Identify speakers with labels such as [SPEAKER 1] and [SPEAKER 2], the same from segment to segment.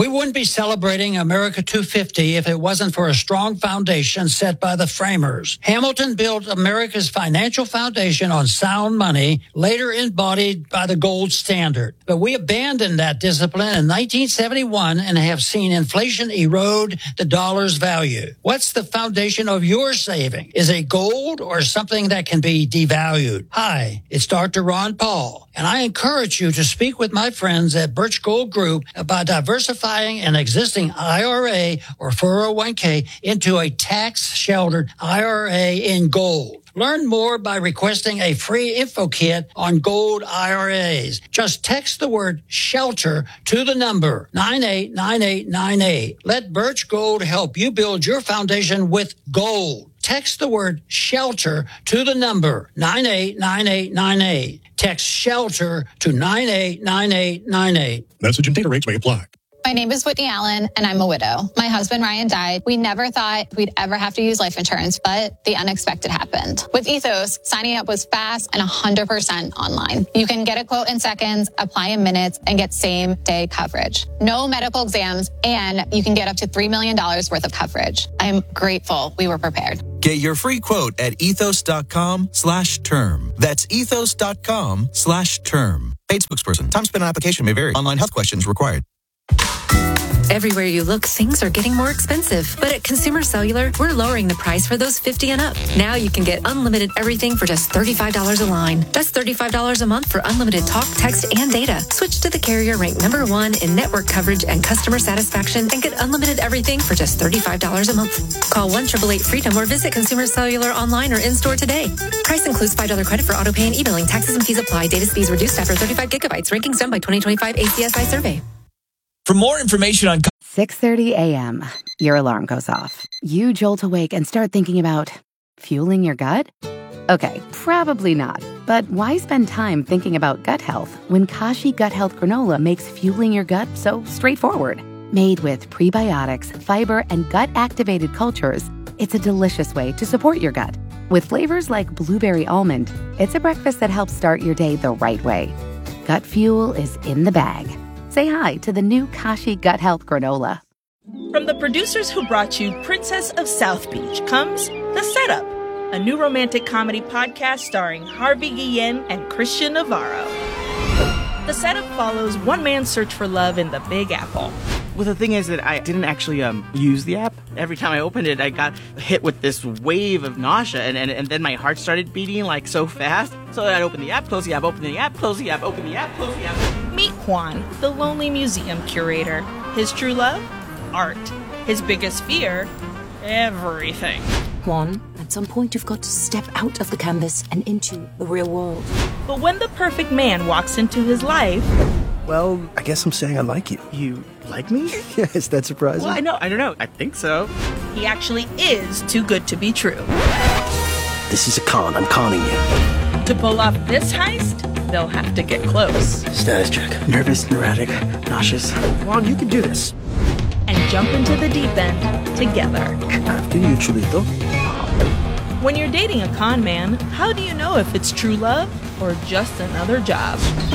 [SPEAKER 1] wouldn't be celebrating America 250 if it wasn't for a strong foundation set by the framers. Hamilton built America's financial foundation on sound money, later embodied by the gold standard. But we abandoned that discipline in 1971 and have seen inflation erode the dollar's value. What's the foundation of your saving? Is it gold or something that can be devalued? Hi, it's Dr. Ron Paul, and I encourage you to speak with my friends at Birch Gold Group about diversifying an existing IRA or 401k into a tax-sheltered IRA in gold. Learn more by requesting a free info kit on gold IRAs. Just text the word shelter to the number 989898. Let Birch Gold help you build your foundation with gold. Text the word shelter to the number 989898. Text shelter to 989898.
[SPEAKER 2] Message and data rates may apply.
[SPEAKER 3] My name is Whitney Allen, and I'm a widow. My husband, Ryan, died. We never thought we'd ever have to use life insurance, but the unexpected happened. With Ethos, signing up was fast and 100% online. You can get a quote in seconds, apply in minutes, and get same-day coverage. No medical exams, and you can get up to $3 million worth of coverage. I'm grateful we were prepared.
[SPEAKER 4] Get your free quote at ethos.com/term. That's ethos.com/term. Paid spokesperson. Time spent on application may vary. Online health questions required.
[SPEAKER 5] Everywhere you look, things are getting more expensive. But at Consumer Cellular, we're lowering the price for those 50 and up. Now you can get unlimited everything for just $35 a line. That's $35 a month for unlimited talk, text, and data. Switch to the carrier ranked #1 in network coverage and customer satisfaction and get unlimited everything for just $35 a month. Call 1-888-FREEDOM or visit Consumer Cellular online or in-store today. Price includes $5 credit for auto pay and e-billing. Taxes and fees apply. Data speeds reduced after 35 gigabytes. Rankings done by 2025 ACSI survey.
[SPEAKER 6] For more information on
[SPEAKER 7] 6:30 a.m., your alarm goes off. You jolt awake and start thinking about fueling your gut? Okay, probably not. But why spend time thinking about gut health when Kashi Gut Health Granola makes fueling your gut so straightforward? Made with prebiotics, fiber, and gut-activated cultures, it's a delicious way to support your gut. With flavors like blueberry almond, it's a breakfast that helps start your day the right way. Gut fuel is in the bag. Say hi to the new Kashi Gut Health Granola.
[SPEAKER 8] From the producers who brought you Princess of South Beach comes The Setup, a new romantic comedy podcast starring Harvey Guillen and Christian Navarro. The Setup follows one man's search for love in the Big Apple.
[SPEAKER 9] Well, the thing is that I didn't actually use the app. Every time I opened it, I got hit with this wave of nausea, and then my heart started beating like so fast. So I'd open the app, close the app, open the app, close the app, open the app, close the app.
[SPEAKER 8] Meet Juan, the lonely museum curator. His true love? Art. His biggest fear? Everything.
[SPEAKER 10] Juan, at some point you've got to step out of the canvas and into the real world.
[SPEAKER 8] But when the perfect man walks into his life...
[SPEAKER 11] Well, I guess I'm saying I like you.
[SPEAKER 9] You like me?
[SPEAKER 11] Yeah, is that surprising?
[SPEAKER 9] Well, I don't know. I think so.
[SPEAKER 8] He actually is too good to be true.
[SPEAKER 11] This is a con. I'm conning you.
[SPEAKER 8] To pull off this heist, they'll have to get close.
[SPEAKER 11] Status check. Nervous, neurotic, nauseous. Juan, you can do this.
[SPEAKER 8] And jump into the deep end together.
[SPEAKER 11] After you, Chulito.
[SPEAKER 8] When you're dating a con man, how do you know if it's true love or just another job?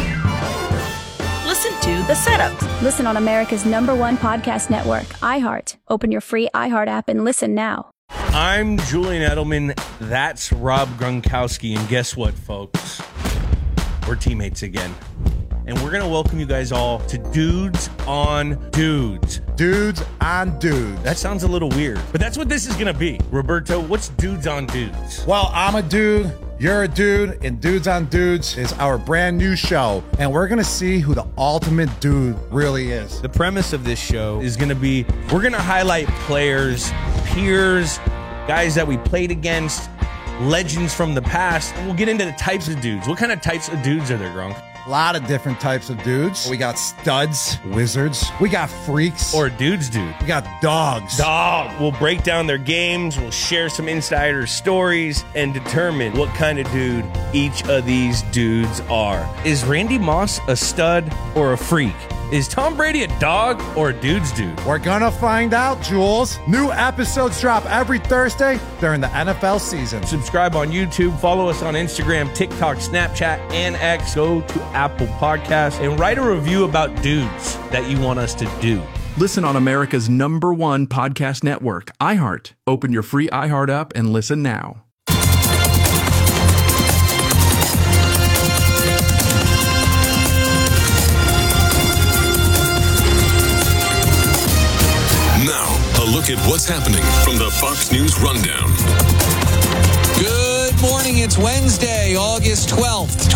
[SPEAKER 8] Listen to The Setup.
[SPEAKER 12] Listen on America's #1 podcast network, iHeart. Open your free iHeart app and listen now.
[SPEAKER 13] I'm Julian Edelman. That's Rob Gronkowski. And guess what, folks? We're teammates again. And we're going to welcome you guys all to Dudes on Dudes.
[SPEAKER 14] Dudes on Dudes.
[SPEAKER 13] That sounds a little weird, but that's what this is going to be. Roberto, what's Dudes on Dudes?
[SPEAKER 14] Well, I'm a dude. You're a dude, and Dudes on Dudes is our brand new show, and we're going to see who the ultimate dude really is.
[SPEAKER 13] The premise of this show is going to be, we're going to highlight players, peers, guys that we played against, legends from the past, and we'll get into the types of dudes. What kind of types of dudes are there, Gronk?
[SPEAKER 14] A lot of different types of dudes. We got studs, wizards. We got freaks.
[SPEAKER 13] Or dudes, dude.
[SPEAKER 14] We got dogs.
[SPEAKER 13] We'll break down their games. We'll share some insider stories and determine what kind of dude each of these dudes are. Is Randy Moss a stud or a freak? Is Tom Brady a dog or a dude's dude?
[SPEAKER 14] We're gonna find out, Jules. New episodes drop every Thursday during the NFL season.
[SPEAKER 13] Subscribe on YouTube, follow us on Instagram, TikTok, Snapchat, and X. Go to Apple Podcasts and write a review about dudes that you want us to do.
[SPEAKER 2] Listen on America's #1 podcast network, iHeart. Open your free iHeart app and listen now.
[SPEAKER 15] Now, a look at what's happening from the Fox News Rundown.
[SPEAKER 16] Good morning. It's Wednesday, August 12th,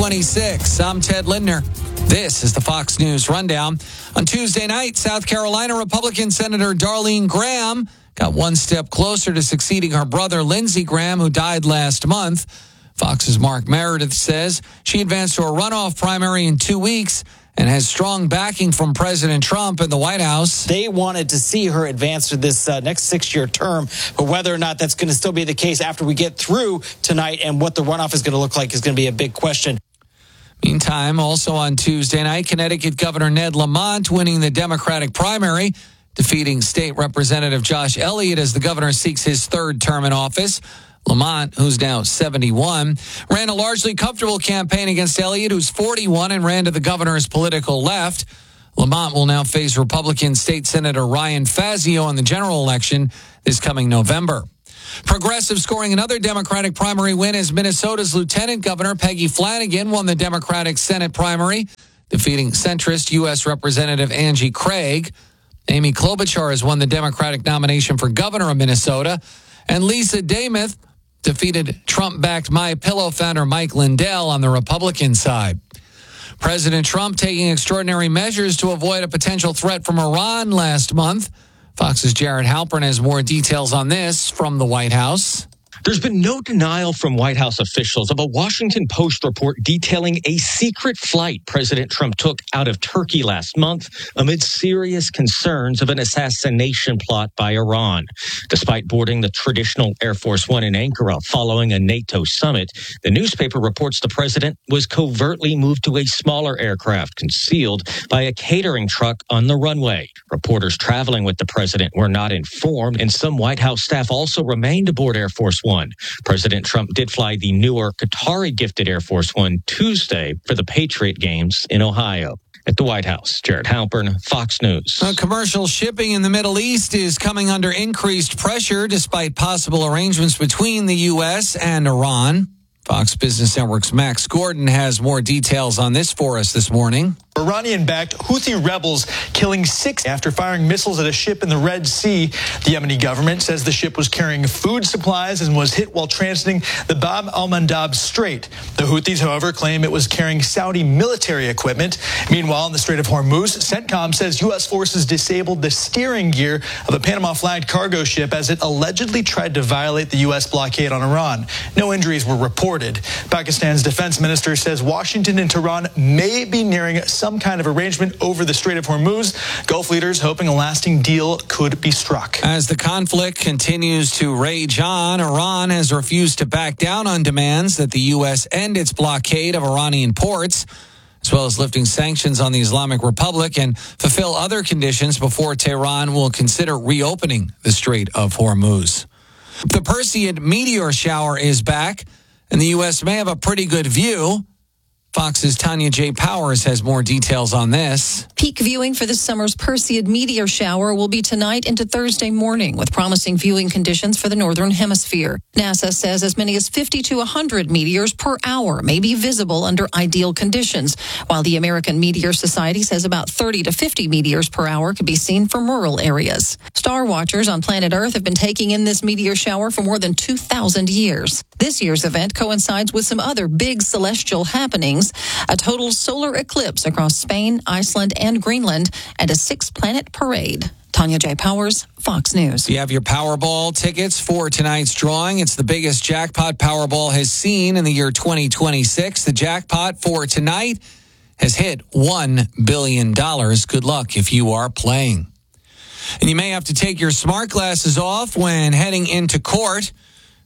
[SPEAKER 16] 2026. I'm Ted Lindner. This is the Fox News Rundown. On Tuesday night, South Carolina Republican Senator Darlene Graham got one step closer to succeeding her brother Lindsey Graham, who died last month. Fox's Mark Meredith says she advanced to a runoff primary in 2 weeks and has strong backing from President Trump and the White House.
[SPEAKER 17] They wanted to see her advance to this next 6-year term, but whether or not that's going to still be the case after we get through tonight and what the runoff is going to look like is going to be a big question.
[SPEAKER 16] Meantime, also on Tuesday night, Connecticut Governor Ned Lamont winning the Democratic primary, defeating State Representative Josh Elliott as the governor seeks his third term in office. Lamont, who's now 71, ran a largely comfortable campaign against Elliott, who's 41 and ran to the governor's political left. Lamont will now face Republican State Senator Ryan Fazio in the general election this coming November. Progressive scoring another Democratic primary win as Minnesota's Lieutenant Governor Peggy Flanagan won the Democratic Senate primary, defeating centrist U.S. Representative Angie Craig. Amy Klobuchar has won the Democratic nomination for governor of Minnesota, and Lisa Damuth defeated Trump-backed MyPillow founder Mike Lindell on the Republican side. President Trump taking extraordinary measures to avoid a potential threat from Iran last month. Fox's Jared Halpern has more details on this from the White House.
[SPEAKER 18] There's been no denial from White House officials of a Washington Post report detailing a secret flight President Trump took out of Turkey last month amid serious concerns of an assassination plot by Iran. Despite boarding the traditional Air Force One in Ankara following a NATO summit, the newspaper reports the president was covertly moved to a smaller aircraft concealed by a catering truck on the runway. Reporters traveling with the president were not informed, and some White House staff also remained aboard Air Force One. President Trump did fly the newer Qatari-gifted Air Force One Tuesday for the Patriot games in Ohio. At the White House, Jared Halpern, Fox News.
[SPEAKER 16] Commercial shipping in the Middle East is coming under increased pressure despite possible arrangements between the U.S. and Iran. Fox Business Network's Max Gordon has more details on this for us this morning.
[SPEAKER 19] Iranian-backed Houthi rebels killing 6 after firing missiles at a ship in the Red Sea. The Yemeni government says the ship was carrying food supplies and was hit while transiting the Bab al-Mandab Strait. The Houthis, however, claim it was carrying Saudi military equipment. Meanwhile, in the Strait of Hormuz, CENTCOM says U.S. forces disabled the steering gear of a Panama-flagged cargo ship as it allegedly tried to violate the U.S. blockade on Iran. No injuries were reported. Pakistan's defense minister says Washington and Tehran may be nearing some kind of arrangement over the Strait of Hormuz. Gulf leaders hoping a lasting deal could be struck.
[SPEAKER 16] As the conflict continues to rage on, Iran has refused to back down on demands that the U.S. end its blockade of Iranian ports, as well as lifting sanctions on the Islamic Republic and fulfill other conditions before Tehran will consider reopening the Strait of Hormuz. The Perseid meteor shower is back, and the U.S. may have a pretty good view. Fox's Tanya J. Powers has more details on this.
[SPEAKER 20] Peak viewing for this summer's Perseid meteor shower will be tonight into Thursday morning, with promising viewing conditions for the northern hemisphere. NASA says as many as 50 to 100 meteors per hour may be visible under ideal conditions, while the American Meteor Society says about 30 to 50 meteors per hour could be seen from rural areas. Star watchers on planet Earth have been taking in this meteor shower for more than 2,000 years. This year's event coincides with some other big celestial happenings: a total solar eclipse across Spain, Iceland, and Greenland, and a 6-planet parade. Tanya J. Powers, Fox News.
[SPEAKER 16] You have your Powerball tickets for tonight's drawing. It's the biggest jackpot Powerball has seen in the year 2026. The jackpot for tonight has hit $1 billion. Good luck if you are playing. And you may have to take your smart glasses off when heading into court.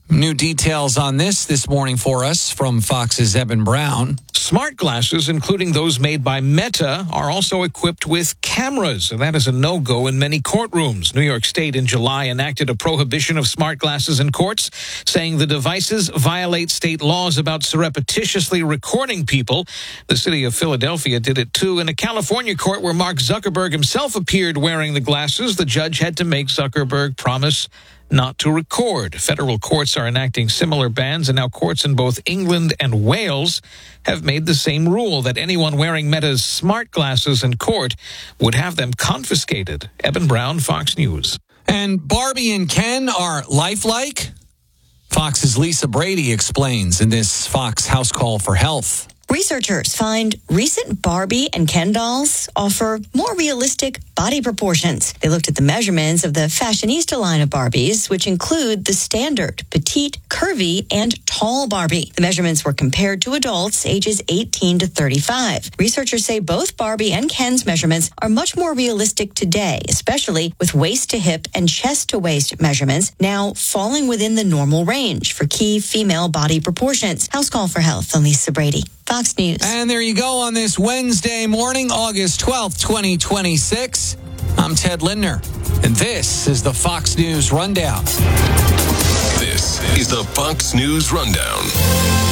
[SPEAKER 16] New details on this morning for us from Fox's Eben Brown.
[SPEAKER 21] Smart glasses, including those made by Meta, are also equipped with cameras, and that is a no-go in many courtrooms. New York State in July enacted a prohibition of smart glasses in courts, saying the devices violate state laws about surreptitiously recording people. The city of Philadelphia did it too. In a California court where Mark Zuckerberg himself appeared wearing the glasses, the judge had to make Zuckerberg promise not to record. Federal courts are enacting similar bans, and now courts in both England and Wales have made the same rule that anyone wearing Meta's smart glasses in court would have them confiscated. Eben Brown, Fox News.
[SPEAKER 16] And Barbie and Ken are lifelike? Fox's Lisa Brady explains in this Fox House Call for Health.
[SPEAKER 22] Researchers find recent Barbie and Ken dolls offer more realistic body proportions. They looked at the measurements of the fashionista line of Barbies, which include the standard, petite, curvy, and tall Barbie. The measurements were compared to adults ages 18 to 35. Researchers say both Barbie and Ken's measurements are much more realistic today, especially with waist to hip and chest to waist measurements now falling within the normal range for key female body proportions. House Call for Health, I'm Lisa Brady. Fox News.
[SPEAKER 16] And there you go on this Wednesday morning, August 12th, 2026. I'm Ted Lindner, and this is the Fox News Rundown.
[SPEAKER 15] This is the Fox News Rundown.